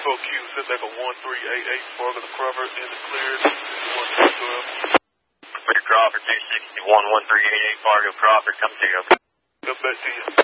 4Q, send back a 1388, Fargo to Crawford, in the clear, 1312. Crawford 261, 1388, Fargo Crawford, come to you. Come back to you.